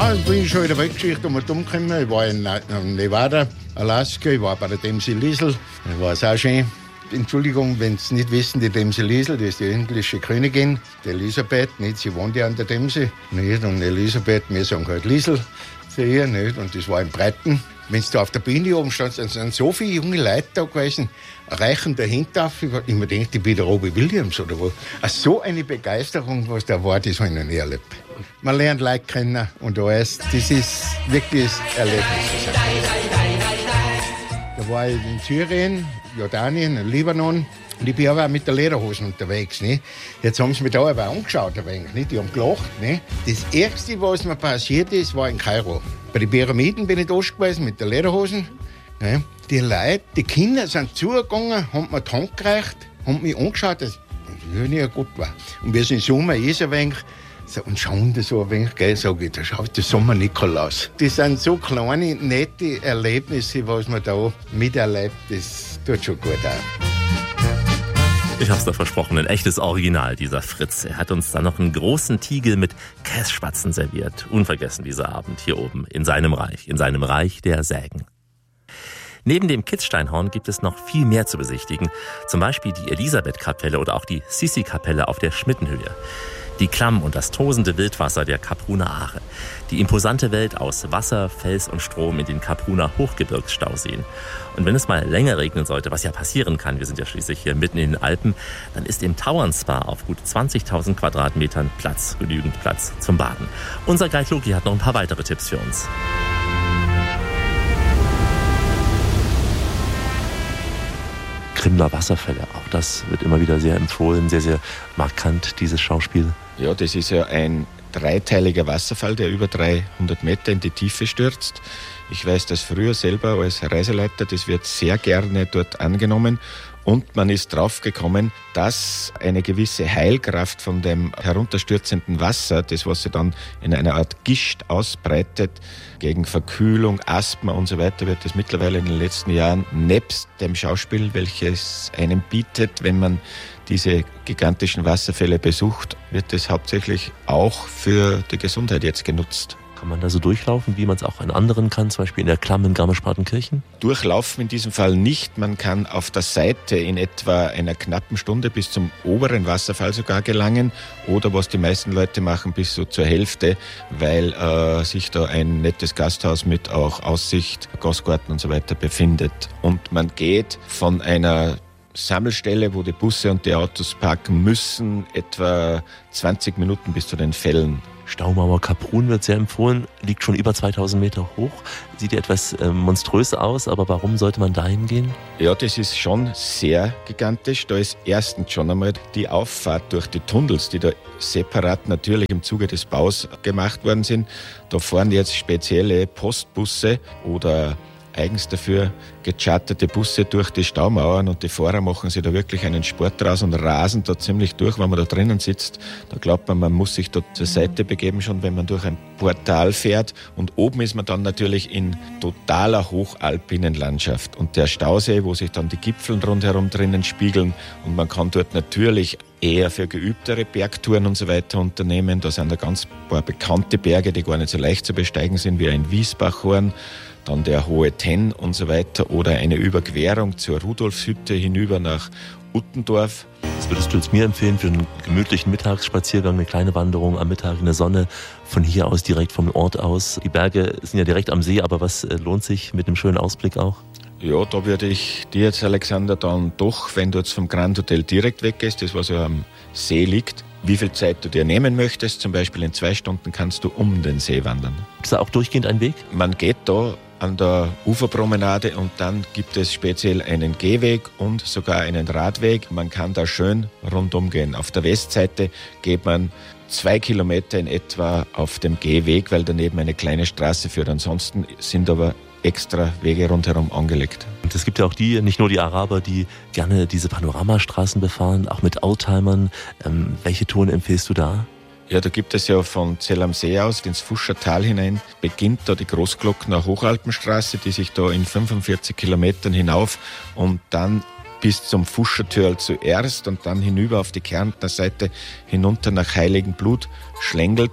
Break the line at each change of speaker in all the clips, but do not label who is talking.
Jetzt bin ich schon in der Weltgeschichte umgekommen. Ich war in Nevada, Alaska, ich war bei der Dämse Liesel. Das war es auch schön. Entschuldigung, wenn Sie nicht wissen, die Dämse Liesel, das ist die englische Königin, die Elisabeth, nicht? Sie wohnt ja an der Dämse. Nicht? Und Elisabeth, wir sagen halt Liesel für ihr, nicht? Und das war in Breiten. Wenn Sie da auf der Bühne oben stand, sind so viele junge Leute da gewesen, reichen dahinter auf. Ich mir denke, ich bin der Robbie Williams oder was. So eine Begeisterung, was da war, das habe ich noch nie erlebt. Man lernt Leute kennen und alles. Das ist wirklich ein Erlebnis. Da war ich in Syrien, Jordanien, Libanon. Und ich bin aber auch mit der Lederhosen unterwegs. Ne? Jetzt haben sie mich da aber angeschaut. Ne? Die haben gelacht. Ne? Das Erste, was mir passiert ist, war in Kairo. Bei den Pyramiden bin ich da gewesen mit der Lederhosen. Ne? Die Leute, die Kinder sind zugegangen, haben mir die Hand gereicht, haben mich angeschaut, dass das nicht gut war. Und wie es im Sommer ist, ein wenig, und schauen das so ein wenig, gell, sage ich, da schaut der Sommer-Nikolaus. Das sind so kleine, nette Erlebnisse, was man da miterlebt. Das tut schon gut auch.
Ich hab's doch versprochen, ein echtes Original, dieser Fritz. Er hat uns dann noch einen großen Tiegel mit Kässpatzen serviert. Unvergessen dieser Abend hier oben in seinem Reich der Sägen. Neben dem Kitzsteinhorn gibt es noch viel mehr zu besichtigen. Zum Beispiel die Elisabeth-Kapelle oder auch die Sissi-Kapelle auf der Schmittenhöhe. Die Klamm und das tosende Wildwasser der Kapruner Aare. Die imposante Welt aus Wasser, Fels und Strom in den Kapruner Hochgebirgsstauseen. Und wenn es mal länger regnen sollte, was ja passieren kann, wir sind ja schließlich hier mitten in den Alpen, dann ist im Tauernspa auf gut 20.000 Quadratmetern genügend Platz zum Baden. Unser Guide Loki hat noch ein paar weitere Tipps für uns. Krimler Wasserfälle, auch das wird immer wieder sehr empfohlen, sehr, sehr markant, dieses Schauspiel.
Ja, das ist ja ein dreiteiliger Wasserfall, der über 300 Meter in die Tiefe stürzt. Ich weiß das früher selber als Reiseleiter, das wird sehr gerne dort angenommen. Und man ist draufgekommen, dass eine gewisse Heilkraft von dem herunterstürzenden Wasser, das was sich dann in einer Art Gischt ausbreitet, gegen Verkühlung, Asthma und so weiter, wird das mittlerweile in den letzten Jahren nebst dem Schauspiel, welches einem bietet, wenn man diese gigantischen Wasserfälle besucht, wird es hauptsächlich auch für die Gesundheit jetzt genutzt.
Kann man da so durchlaufen, wie man es auch an anderen kann, zum Beispiel in der Klamm in Garmisch-Partenkirchen?
Durchlaufen in diesem Fall nicht. Man kann auf der Seite in etwa einer knappen Stunde bis zum oberen Wasserfall sogar gelangen oder was die meisten Leute machen, bis so zur Hälfte, weil sich da ein nettes Gasthaus mit auch Aussicht, Gastgarten und so weiter befindet. Und man geht von einer Sammelstelle, wo die Busse und die Autos parken müssen, etwa 20 Minuten bis zu den Fällen.
Staumauer Kaprun wird sehr empfohlen, liegt schon über 2000 Meter hoch, sieht ja etwas monströs aus, aber warum sollte man dahin gehen?
Ja, das ist schon sehr gigantisch. Da ist erstens schon einmal die Auffahrt durch die Tunnels, die da separat natürlich im Zuge des Baus gemacht worden sind. Da fahren jetzt spezielle Postbusse oder eigens dafür gecharterte Busse durch die Staumauern und die Fahrer machen sich da wirklich einen Sport draus und rasen da ziemlich durch, wenn man da drinnen sitzt. Da glaubt man, man muss sich da zur Seite begeben, schon wenn man durch ein Portal fährt. Und oben ist man dann natürlich in totaler hochalpinen Landschaft. Und der Stausee, wo sich dann die Gipfel rundherum drinnen spiegeln und man kann dort natürlich eher für geübtere Bergtouren und so weiter unternehmen. Da sind da ganz paar bekannte Berge, die gar nicht so leicht zu besteigen sind, wie ein Wiesbachhorn, dann der Hohe Tenn und so weiter oder eine Überquerung zur Rudolfshütte hinüber nach Uttendorf.
Was würdest du jetzt mir empfehlen für einen gemütlichen Mittagsspaziergang, eine kleine Wanderung am Mittag in der Sonne, von hier aus direkt vom Ort aus? Die Berge sind ja direkt am See, aber was lohnt sich mit einem schönen Ausblick auch?
Ja, da würde ich dir jetzt, Alexander, dann doch, wenn du jetzt vom Grand Hotel direkt weggehst, das was ja am See liegt, wie viel Zeit du dir nehmen möchtest. Zum Beispiel in 2 Stunden kannst du um den See wandern.
Ist da auch durchgehend ein Weg?
Man geht da an der Uferpromenade und dann gibt es speziell einen Gehweg und sogar einen Radweg. Man kann da schön rundum gehen. Auf der Westseite geht man 2 Kilometer in etwa auf dem Gehweg, weil daneben eine kleine Straße führt. Ansonsten sind aber extra Wege rundherum angelegt.
Und es gibt ja auch nicht nur die Araber, die gerne diese Panoramastraßen befahren, auch mit Oldtimern. Welche Touren empfiehlst du da?
Ja, da gibt es ja von Zell am See aus ins Fuschertal hinein, beginnt da die Großglockner Hochalpenstraße, die sich da in 45 Kilometern hinauf und dann bis zum Fuschertörl zuerst und dann hinüber auf die Kärntner Seite hinunter nach Heiligenblut schlängelt.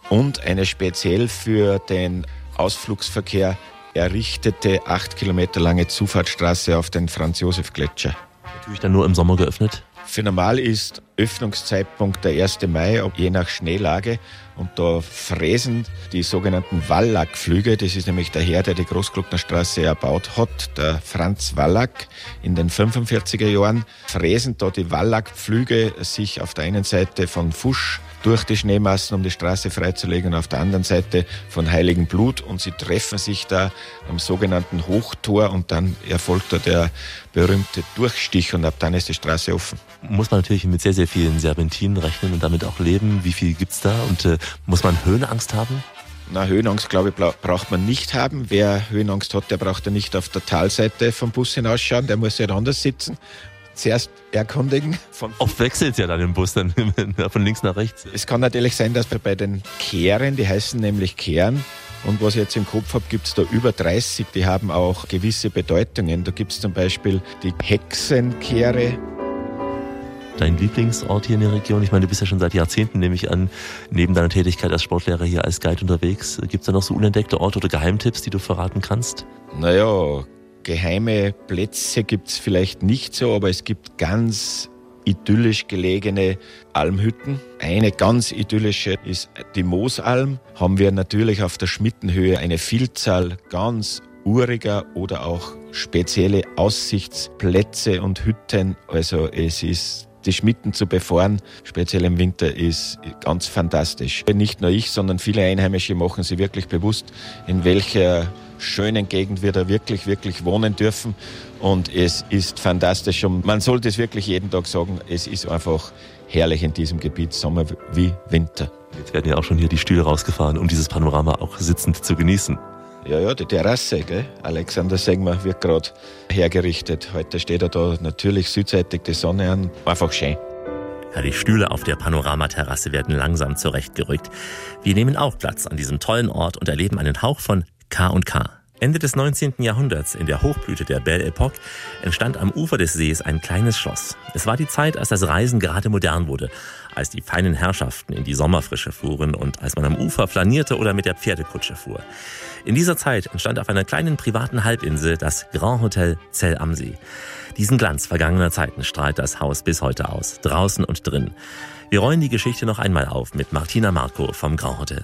und eine speziell für den Ausflugsverkehr errichtete 8 Kilometer lange Zufahrtsstraße auf den Franz-Josef-Gletscher.
Natürlich dann nur im Sommer geöffnet?
Für normal ist Öffnungszeitpunkt der 1. Mai, je nach Schneelage. Und da fräsen die sogenannten Wallack-Pflüge, das ist nämlich der Herr, der die Großglocknerstraße erbaut hat, der Franz Wallack in den 45er Jahren, fräsen da die Wallack-Pflüge sich auf der einen Seite von Fusch durch die Schneemassen, um die Straße freizulegen, und auf der anderen Seite von Heiligenblut, und sie treffen sich da am sogenannten Hochtor und dann erfolgt da der berühmte Durchstich und ab dann ist die Straße offen.
Muss man natürlich mit sehr, sehr vielen Serpentinen rechnen und damit auch leben. Wie viel gibt's da und muss man Höhenangst haben?
Na, Höhenangst, glaube ich, braucht man nicht haben. Wer Höhenangst hat, der braucht ja nicht auf der Talseite vom Bus hinausschauen, der muss ja anders sitzen. Zuerst erkundigen.
Oft wechselt es ja dann im Bus, dann von links nach rechts.
Es kann natürlich sein, dass wir bei den Kehren, die heißen nämlich Kehren, und was ich jetzt im Kopf habe, gibt es da über 30, die haben auch gewisse Bedeutungen. Da gibt es zum Beispiel die Hexenkehre.
Dein Lieblingsort hier in der Region? Ich meine, du bist ja schon seit Jahrzehnten, nehme ich an, neben deiner Tätigkeit als Sportlehrer hier als Guide unterwegs. Gibt es da noch so unentdeckte Orte oder Geheimtipps, die du verraten kannst?
Naja, geheime Plätze gibt es vielleicht nicht so, aber es gibt ganz idyllisch gelegene Almhütten. Eine ganz idyllische ist die Moosalm. Haben wir natürlich auf der Schmittenhöhe eine Vielzahl ganz uriger oder auch spezielle Aussichtsplätze und Hütten. Also es ist, die Schmitten zu befahren, speziell im Winter, ist ganz fantastisch. Nicht nur ich, sondern viele Einheimische machen sich wirklich bewusst, in welcher schönen Gegend wir da wirklich, wirklich wohnen dürfen. Und es ist fantastisch. Und man sollte es wirklich jeden Tag sagen, es ist einfach herrlich in diesem Gebiet, Sommer wie Winter.
Jetzt werden ja auch schon hier die Stühle rausgefahren, um dieses Panorama auch sitzend zu genießen.
Ja, die Terrasse, gell? Alexander Segmer wird gerade hergerichtet. Heute steht er da natürlich südseitig die Sonne an. Einfach schön.
Ja, die Stühle auf der Panoramaterrasse werden langsam zurechtgerückt. Wir nehmen auch Platz an diesem tollen Ort und erleben einen Hauch von K&K. Ende des 19. Jahrhunderts, in der Hochblüte der Belle Epoque, entstand am Ufer des Sees ein kleines Schloss. Es war die Zeit, als das Reisen gerade modern wurde, als die feinen Herrschaften in die Sommerfrische fuhren und als man am Ufer flanierte oder mit der Pferdekutsche fuhr. In dieser Zeit entstand auf einer kleinen privaten Halbinsel das Grand Hotel Zell am See. Diesen Glanz vergangener Zeiten strahlt das Haus bis heute aus, draußen und drin. Wir rollen die Geschichte noch einmal auf mit Martina Marco vom Grand Hotel.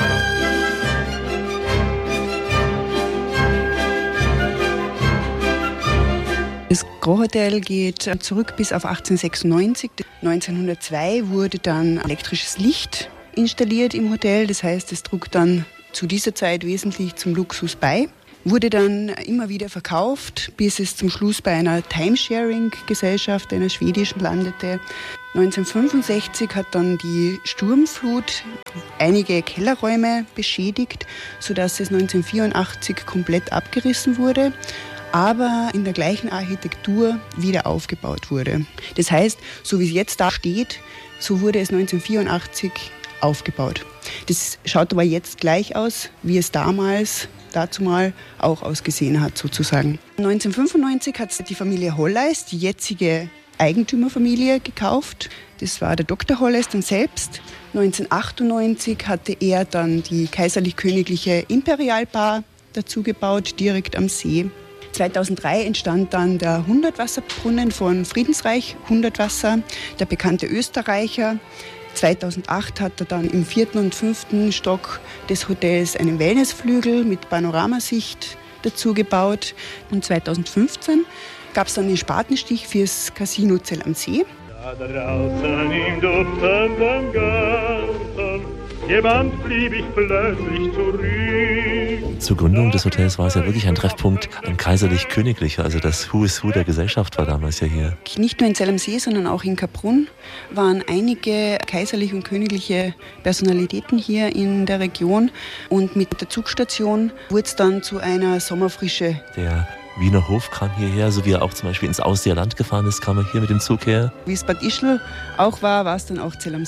Das Grand Hotel geht zurück bis auf 1896. 1902 wurde dann elektrisches Licht installiert im Hotel. Das heißt, es trug dann zu dieser Zeit wesentlich zum Luxus bei. Wurde dann immer wieder verkauft, bis es zum Schluss bei einer Timesharing-Gesellschaft, einer schwedischen, landete. 1965 hat dann die Sturmflut einige Kellerräume beschädigt, sodass es 1984 komplett abgerissen wurde, aber in der gleichen Architektur wieder aufgebaut wurde. Das heißt, so wie es jetzt da steht, so wurde es 1984 aufgebaut. Das schaut aber jetzt gleich aus, wie es dazumal auch ausgesehen hat, sozusagen. 1995 hat die Familie Holleis, die jetzige Eigentümerfamilie, gekauft. Das war der Dr. Holleis dann selbst. 1998 hatte er dann die kaiserlich-königliche Imperialbar dazu gebaut, direkt am See. 2003 entstand dann der Hundertwasserbrunnen von Friedensreich Hundertwasser, der bekannte Österreicher. 2008 hat er dann im 4. und 5. Stock des Hotels einen Wellnessflügel mit Panoramasicht dazu gebaut. Und 2015 gab es dann den Spatenstich fürs Casino Zell am See.
Da draußen im duftenden Garten, jemand blieb ich plötzlich zurück.
Zur Gründung des Hotels war es ja wirklich ein Treffpunkt, ein kaiserlich-königlicher, also das Who is Who der Gesellschaft war damals ja hier.
Nicht nur in Zell am See, sondern auch in Kaprun waren einige kaiserliche und königliche Personalitäten hier in der Region. Und mit der Zugstation wurde es dann zu einer Sommerfrische.
Der Wiener Hof kam hierher, so wie er auch zum Beispiel ins Ausseerland gefahren ist, kam er hier mit dem Zug her.
Wie es Bad Ischl auch war, war es dann auch Zell am See.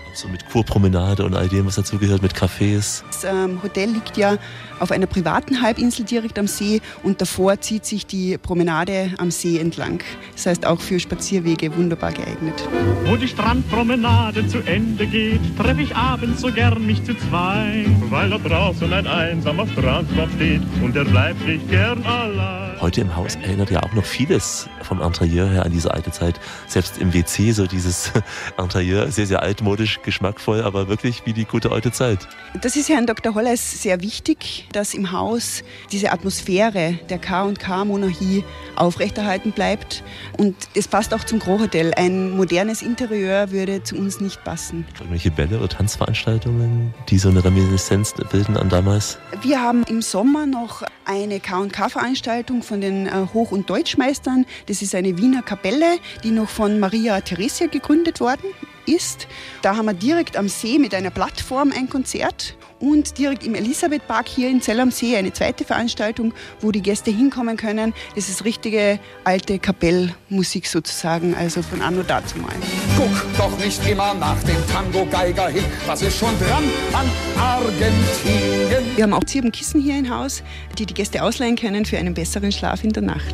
So mit Kurpromenade und all dem, was dazu gehört, mit Cafés.
Das Hotel liegt ja auf einer privaten Halbinsel direkt am See und davor zieht sich die Promenade am See entlang. Das heißt auch für Spazierwege wunderbar geeignet.
Wo die Strandpromenade zu Ende geht, treffe ich abends so gern mich zu zweit. Weil da draußen ein einsamer Strandkorb steht und der bleibt nicht gern allein.
Heute im Haus erinnert ja auch noch vieles vom Interieur her an diese alte Zeit. Selbst im WC so dieses Interieur, sehr, sehr altmodisch, geschmackvoll, aber wirklich wie die gute alte Zeit.
Das ist Herrn Dr. Holles sehr wichtig, dass im Haus diese Atmosphäre der K&K-Monarchie aufrechterhalten bleibt. Und es passt auch zum Gros-Hotel. Ein modernes Interieur würde zu uns nicht passen.
Irgendwelche Bälle oder Tanzveranstaltungen, die so eine Reminiszenz bilden an damals?
Wir haben im Sommer noch eine K&K-Veranstaltung von den Hoch- und Deutschmeistern. Das ist eine Wiener Kapelle, die noch von Maria Theresia gegründet worden ist. Da haben wir direkt am See mit einer Plattform ein Konzert und direkt im Elisabethpark hier in Zell am See eine zweite Veranstaltung, wo die Gäste hinkommen können. Das ist richtige alte Kapellmusik sozusagen, also von anno dazumal.
Guck doch nicht immer nach dem Tango-Geiger hin, das ist schon dran an Argentinien.
Wir haben auch Zirbenkissen hier im Haus, die die Gäste ausleihen können für einen besseren Schlaf in der Nacht.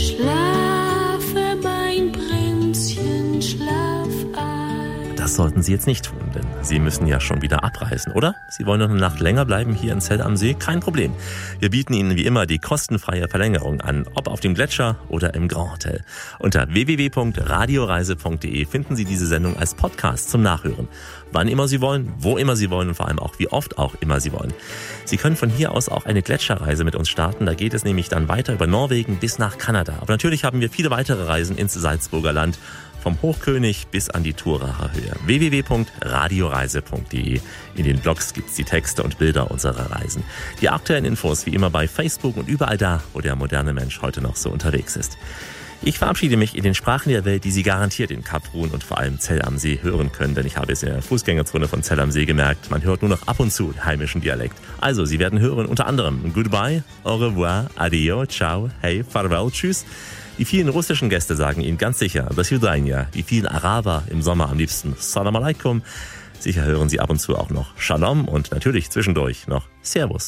Schlafe, mein Prinzchen, schlaf ein.
Das sollten Sie jetzt nicht tun, denn Sie müssen ja schon wieder abreisen, oder? Sie wollen noch eine Nacht länger bleiben hier in Zell am See? Kein Problem. Wir bieten Ihnen wie immer die kostenfreie Verlängerung an, ob auf dem Gletscher oder im Grand Hotel. Unter www.radioreise.de finden Sie diese Sendung als Podcast zum Nachhören. Wann immer Sie wollen, wo immer Sie wollen und vor allem auch wie oft auch immer Sie wollen. Sie können von hier aus auch eine Gletscherreise mit uns starten. Da geht es nämlich dann weiter über Norwegen bis nach Kanada. Aber natürlich haben wir viele weitere Reisen ins Salzburger Land. Vom Hochkönig bis an die Turacher Höhe. www.radioreise.de. In den Blogs gibt's die Texte und Bilder unserer Reisen. Die aktuellen Infos wie immer bei Facebook und überall da, wo der moderne Mensch heute noch so unterwegs ist. Ich verabschiede mich in den Sprachen der Welt, die Sie garantiert in Kaprun und vor allem Zell am See hören können, denn ich habe es in der Fußgängerzone von Zell am See gemerkt, man hört nur noch ab und zu den heimischen Dialekt. Also, Sie werden hören unter anderem Goodbye, Au revoir, Adio, Ciao, Hey, Farewell, Tschüss. Die vielen russischen Gäste sagen Ihnen ganz sicher das Judainia, die vielen Araber im Sommer am liebsten Salam Alaikum. Sicher hören Sie ab und zu auch noch Shalom und natürlich zwischendurch noch Servus.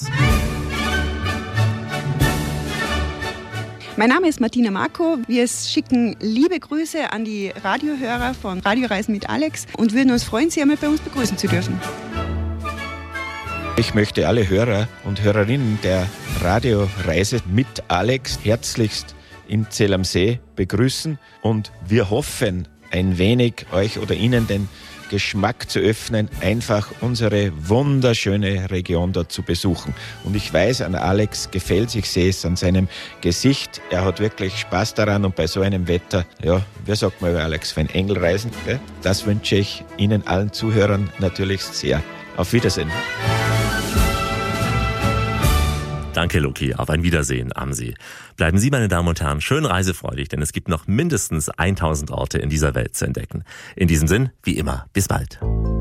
Mein Name ist Martina Marko. Wir schicken liebe Grüße an die Radiohörer von Radioreisen mit Alex und würden uns freuen, Sie einmal bei uns begrüßen zu dürfen.
Ich möchte alle Hörer und Hörerinnen der Radioreise mit Alex herzlichst in Zell am See begrüßen und wir hoffen, ein wenig euch oder Ihnen den Geschmack zu öffnen, einfach unsere wunderschöne Region dort zu besuchen. Und ich weiß, an Alex gefällt es, ich sehe es an seinem Gesicht, er hat wirklich Spaß daran und bei so einem Wetter, ja, wie sagt man über Alex, wenn Engel reisen, gell? Das wünsche ich Ihnen allen Zuhörern natürlich sehr. Auf Wiedersehen.
Danke, Loki. Auf ein Wiedersehen am See. Bleiben Sie, meine Damen und Herren, schön reisefreudig, denn es gibt noch mindestens 1000 Orte in dieser Welt zu entdecken. In diesem Sinn, wie immer, bis bald.